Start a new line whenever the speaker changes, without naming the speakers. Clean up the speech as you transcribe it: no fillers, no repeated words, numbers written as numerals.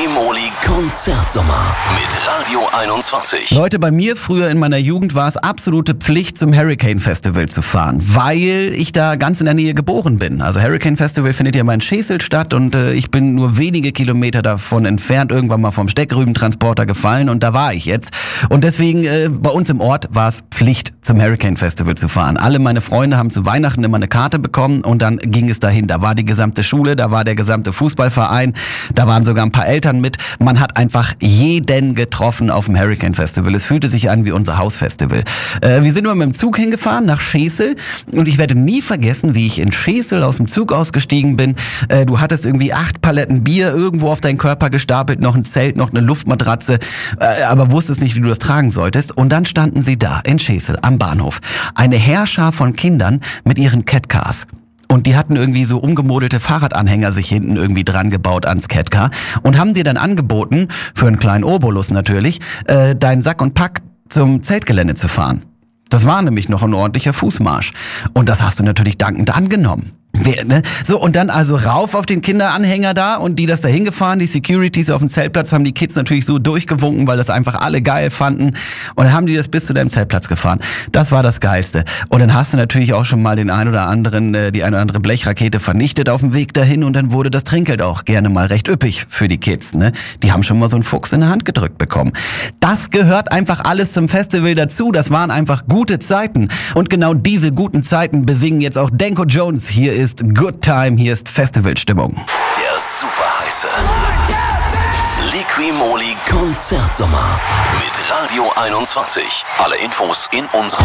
Liqui-Moly Konzertsommer mit Radio 21.
Leute, bei mir früher in meiner Jugend war es absolute Pflicht, zum Hurricane Festival zu fahren, weil ich da ganz in der Nähe geboren bin. Also Hurricane Festival findet ja mal in Schesel statt und ich bin nur wenige Kilometer davon entfernt irgendwann mal vom Steckrübentransporter gefallen und da war ich jetzt. Und deswegen bei uns im Ort war es Pflicht, zum Hurricane Festival zu fahren. Alle meine Freunde haben zu Weihnachten immer eine Karte bekommen und dann ging es dahin. Da war die gesamte Schule, da war der gesamte Fußballverein, da waren sogar ein paar Eltern mit. Man hat einfach jeden getroffen auf dem Hurricane Festival. Es fühlte sich an wie unser Hausfestival. Wir sind immer mit dem Zug hingefahren nach Schesel und ich werde nie vergessen, wie ich in Schesel aus dem Zug ausgestiegen bin. Du hattest irgendwie 8 Paletten Bier irgendwo auf deinen Körper gestapelt, noch ein Zelt, noch eine Luftmatratze, aber wusstest nicht, wie du das tragen solltest. Und dann standen sie da in Schesel am Bahnhof. Eine Heerschar von Kindern mit ihren Catcars. Und die hatten irgendwie so umgemodelte Fahrradanhänger sich hinten irgendwie dran gebaut ans Catcar und haben dir dann angeboten, für einen kleinen Obolus natürlich, deinen Sack und Pack zum Zeltgelände zu fahren. Das war nämlich noch ein ordentlicher Fußmarsch. Und das hast du natürlich dankend angenommen. So, und dann also rauf auf den Kinderanhänger da und die das da hingefahren, die Securities auf dem Zeltplatz haben die Kids natürlich so durchgewunken, weil das einfach alle geil fanden und dann haben die das bis zu deinem Zeltplatz gefahren. Das war das Geilste. Und dann hast du natürlich auch schon mal die eine oder andere Blechrakete vernichtet auf dem Weg dahin und dann wurde das Trinkgeld auch gerne mal recht üppig für die Kids, ne? Die haben schon mal so einen Fuchs in der Hand gedrückt bekommen. Das gehört einfach alles zum Festival dazu, das waren einfach gute Zeiten und genau diese guten Zeiten besingen jetzt auch Danko Jones. Hier ist Good Time, hier ist Festivalstimmung.
Der superheiße Liqui-Moly Konzertsommer mit Radio 21. Alle Infos in unserer